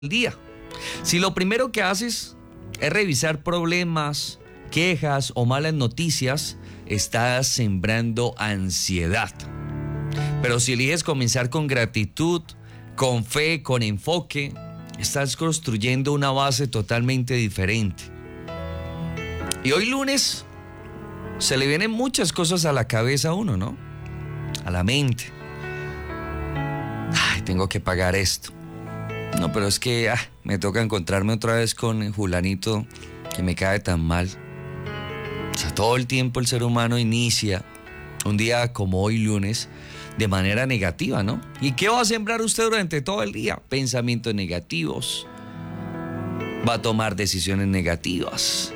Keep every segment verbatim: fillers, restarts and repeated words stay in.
día. Si lo primero que haces es revisar problemas, quejas o malas noticias, estás sembrando ansiedad. Pero si eliges comenzar con gratitud, con fe, con enfoque, estás construyendo una base totalmente diferente. Y hoy lunes se le vienen muchas cosas a la cabeza a uno, ¿no? A la mente. Ay, tengo que pagar esto. No, pero es que ah, me toca encontrarme otra vez con Julanito que me cae tan mal. O sea, todo el tiempo el ser humano inicia un día como hoy lunes de manera negativa, ¿no? ¿Y qué va a sembrar usted durante todo el día? Pensamientos negativos. Va a tomar decisiones negativas.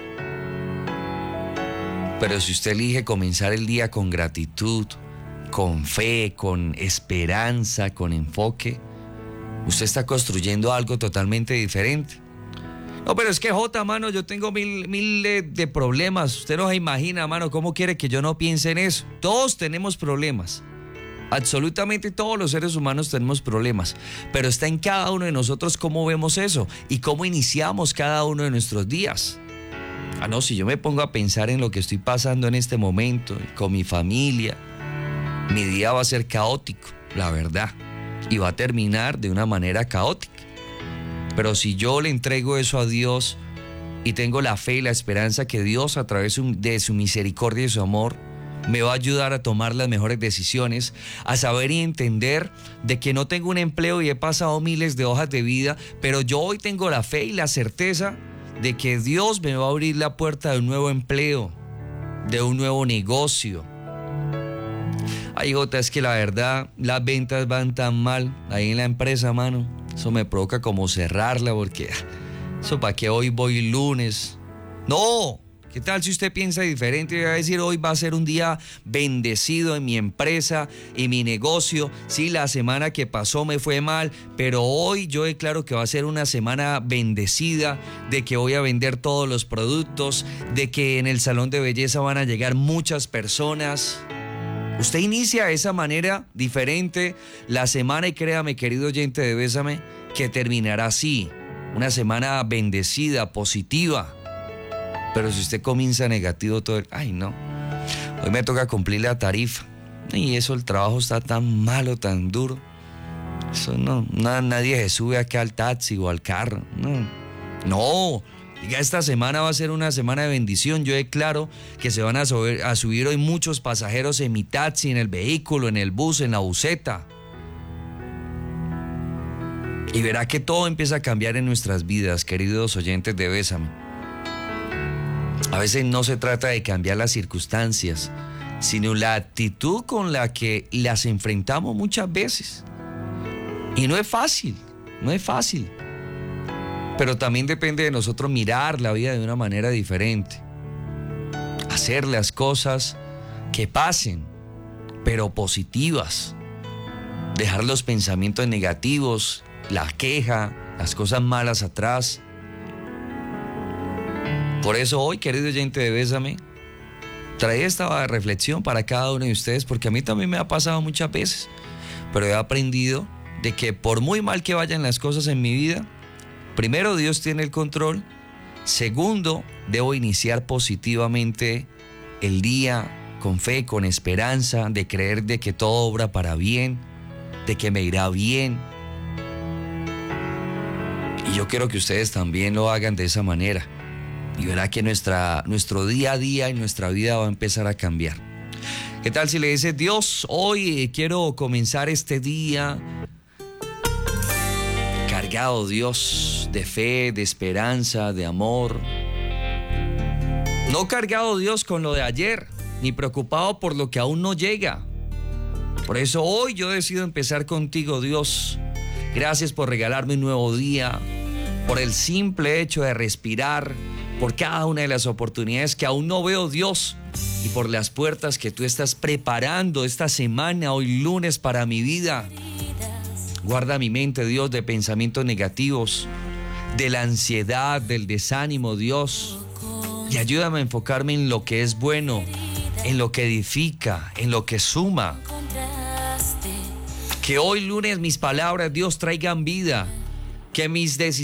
Pero si usted elige comenzar el día con gratitud, con fe, con esperanza, con enfoque, usted está construyendo algo totalmente diferente. No, pero es que Jota, mano, yo tengo mil, mil de, de problemas. Usted no se imagina, mano, cómo quiere que yo no piense en eso. Todos tenemos problemas. Absolutamente todos los seres humanos tenemos problemas. Pero está en cada uno de nosotros cómo vemos eso y cómo iniciamos cada uno de nuestros días. Ah, no, si yo me pongo a pensar en lo que estoy pasando en este momento, con mi familia, mi día va a ser caótico, la verdad. Y va a terminar de una manera caótica. Pero si yo le entrego eso a Dios y tengo la fe y la esperanza que Dios, a través de su misericordia y su amor, me va a ayudar a tomar las mejores decisiones, a saber y entender de que no tengo un empleo y he pasado miles de hojas de vida, pero yo hoy tengo la fe y la certeza de que Dios me va a abrir la puerta de un nuevo empleo, de un nuevo negocio. Ay, Jota, es que la verdad, las ventas van tan mal ahí en la empresa, mano. Eso me provoca como cerrarla porque eso para qué hoy voy lunes. No, ¿qué tal si usted piensa diferente y va a decir hoy va a ser un día bendecido en mi empresa y mi negocio? Sí, la semana que pasó me fue mal, pero hoy yo declaro que va a ser una semana bendecida, de que voy a vender todos los productos, de que en el salón de belleza van a llegar muchas personas. Usted inicia de esa manera diferente la semana y créame, querido oyente de Bésame, que terminará así. Una semana bendecida, positiva. Pero si usted comienza negativo todo el... Ay, no. Hoy me toca cumplir la tarifa. Y eso, el trabajo está tan malo, tan duro. Eso no, no nadie se sube acá al taxi o al carro. No. No. Diga, esta semana va a ser una semana de bendición. Yo declaro que se van a subir, a subir hoy muchos pasajeros en mi taxi, en el vehículo, en el bus, en la buseta. Y verá que todo empieza a cambiar en nuestras vidas, queridos oyentes de Bésame. A veces no se trata de cambiar las circunstancias, sino la actitud con la que las enfrentamos muchas veces. Y no es fácil, no es fácil. Pero también depende de nosotros mirar la vida de una manera diferente. Hacer las cosas que pasen, pero positivas. Dejar los pensamientos negativos, la queja, las cosas malas atrás. Por eso hoy, querido oyente de Bésame, trae esta reflexión para cada uno de ustedes, porque a mí también me ha pasado muchas veces. Pero he aprendido de que por muy mal que vayan las cosas en mi vida, primero, Dios tiene el control. Segundo, debo iniciar positivamente el día con fe, con esperanza, de creer de que todo obra para bien, de que me irá bien. Y yo quiero que ustedes también lo hagan de esa manera. Y verá que nuestra, nuestro día a día y nuestra vida va a empezar a cambiar. ¿Qué tal si le dice, Dios, hoy quiero comenzar este día cargado, Dios, de fe, de esperanza, de amor? No cargado, Dios, con lo de ayer, ni preocupado por lo que aún no llega. Por eso hoy yo decido empezar contigo, Dios. Gracias por regalarme un nuevo día, por el simple hecho de respirar, por cada una de las oportunidades que aún no veo, Dios, y por las puertas que tú estás preparando esta semana, hoy lunes, para mi vida. Guarda mi mente, Dios, de pensamientos negativos, de la ansiedad, del desánimo, Dios. Y ayúdame a enfocarme en lo que es bueno, en lo que edifica, en lo que suma. Que hoy lunes mis palabras, Dios, traigan vida. que mis decisiones